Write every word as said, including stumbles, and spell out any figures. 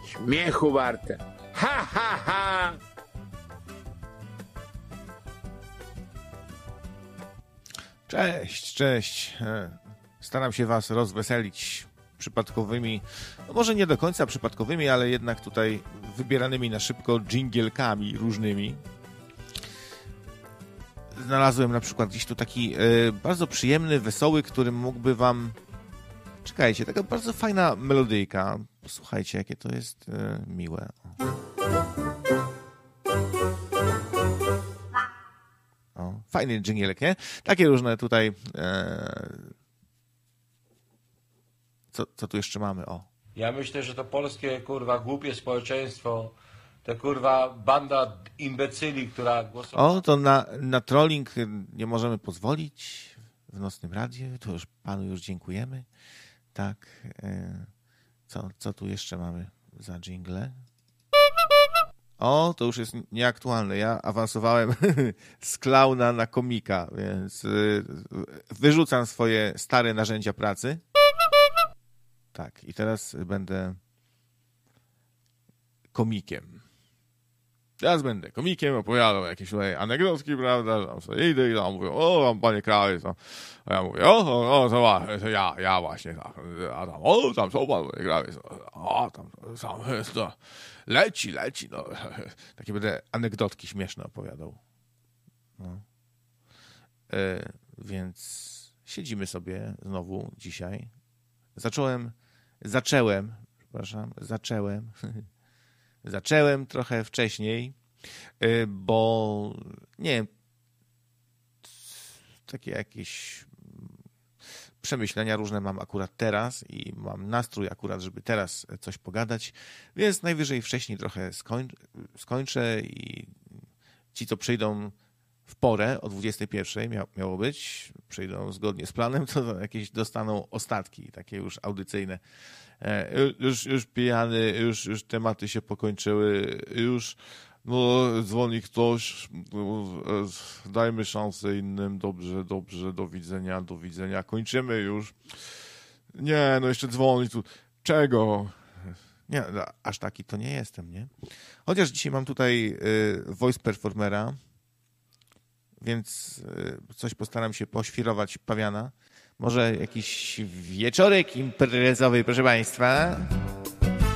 Śmiechu warte. Ha, ha, ha! Cześć, cześć. Staram się was rozweselić przypadkowymi, no może nie do końca przypadkowymi, ale jednak tutaj wybieranymi na szybko dżingielkami różnymi. Znalazłem na przykład gdzieś tu taki e, bardzo przyjemny, wesoły, który mógłby wam... Czekajcie, taka bardzo fajna melodyjka. Posłuchajcie, jakie to jest e, miłe. O, fajny dżingielek, nie? Takie różne tutaj... E... Co, co tu jeszcze mamy? O. Ja myślę, że to polskie, kurwa, głupie społeczeństwo, to kurwa banda imbecyli, która głosowała... O, to na, na trolling nie możemy pozwolić w Nocnym Radiu. To już panu już dziękujemy. Tak. E... Co, co tu jeszcze mamy za dżingle? O, to już jest nieaktualne. Ja awansowałem z klauna na komika, więc y, wyrzucam swoje stare narzędzia pracy. Tak, i teraz będę komikiem. Teraz będę komikiem, opowiadał jakieś tutaj anegdotki, prawda, tam sobie idę i tam mówią, o, tam panie krawiec, no. A ja mówię, o, o, o to, to ja, ja właśnie, tak, a tam, o, tam są pan panie krawiec, o, tam, tam, to, leci, leci, no. Takie będę anegdotki śmieszne opowiadał. No. E, więc siedzimy sobie znowu dzisiaj. Zacząłem, zacząłem, przepraszam, zacząłem, zacząłem trochę wcześniej, bo nie wiem, takie jakieś przemyślenia różne mam akurat teraz i mam nastrój akurat, żeby teraz coś pogadać, więc najwyżej wcześniej trochę skoń, skończę i ci, co przyjdą w porę o dwudziestej pierwszej mia, miało być, przyjdą zgodnie z planem, to jakieś dostaną ostatki, takie już audycyjne. E, już, już pijany, już, już tematy się pokończyły, już no, dzwoni ktoś, no, dajmy szansę innym, dobrze, dobrze, do widzenia, do widzenia, kończymy już. Nie, no jeszcze dzwoni tu. Czego? Nie, aż taki to nie jestem, nie? Chociaż dzisiaj mam tutaj y, voice performera, więc coś postaram się poświrować pawiana. Może jakiś wieczorek imprezowy, proszę państwa.